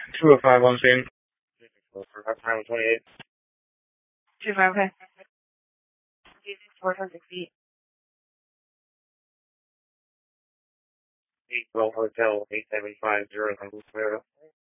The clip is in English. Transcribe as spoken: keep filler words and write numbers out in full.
two oh five on scene. Highway twenty-eight. two five, okay. four hundred feet. eight twelve Hotel, eight seven five zero, zero.